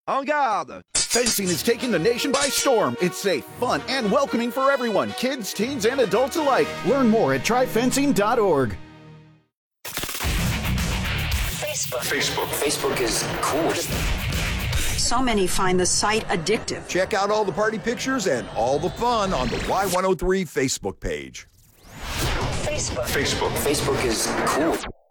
En garde! Fencing is taking the nation by storm. It's safe, fun, and welcoming for everyone, kids, teens, and adults alike. Learn more at tryfencing.org. Facebook is cool. So many find the site addictive. Check out all the party pictures and all the fun on the Y103 Facebook page. Facebook is cool.